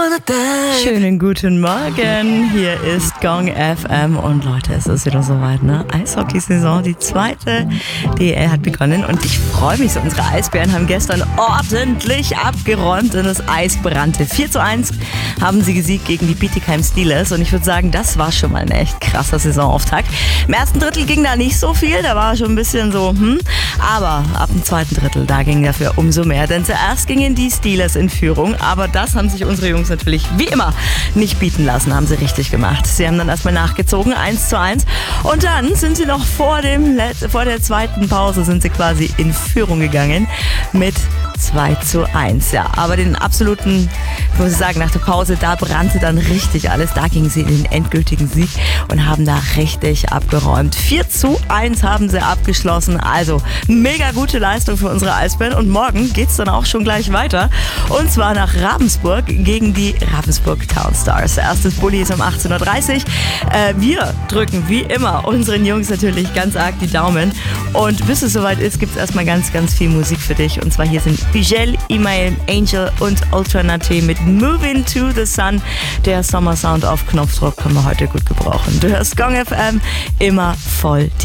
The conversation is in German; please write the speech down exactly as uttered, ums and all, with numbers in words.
wanna dance. Schönen guten Morgen, hier ist Gong F M und Leute, es ist wieder soweit, ne? Eishockey-Saison, die zweite D L hat begonnen und ich freue mich so, unsere Eisbären haben gestern ordentlich abgeräumt und das Eis brannte. vier zu eins haben sie gesiegt gegen die Bietigheim Steelers und ich würde sagen, das war schon mal ein echt krasser Saisonauftakt. Im ersten Drittel ging da nicht so viel, da war schon ein bisschen so, hm, aber ab dem zweiten Drittel, da ging dafür umso mehr, denn zuerst gingen die Steelers in Führung, aber das haben sich unsere Jungs natürlich wie immer nicht bieten lassen, haben sie richtig gemacht. Sie haben dann erstmal nachgezogen, eins zu eins und dann sind sie noch vor, dem, vor der zweiten Pause sind sie quasi in Führung gegangen mit zwei zu eins. Ja, aber den absoluten, muss ich sagen, nach der Pause, da brannte dann richtig alles. Da gingen sie in den endgültigen Sieg und haben da richtig abgeräumt. vier zu eins haben sie abgeschlossen. Also mega gute Leistung für unsere Eisbären. Und morgen geht's dann auch schon gleich weiter. Und zwar nach Ravensburg gegen die Ravensburg Town Stars. Erstes Bulli ist um achtzehn Uhr dreißig. Äh, wir drücken wie immer unseren Jungs natürlich ganz arg die Daumen. Und bis es soweit ist, gibt's erstmal ganz, ganz viel Musik für dich. Und zwar hier sind Vigel, Email, Angel und Ultranate mit Moving to the Sun. Der Sommersound auf Knopfdruck können wir heute gut gebrauchen. Du hörst Gong F M, immer voll.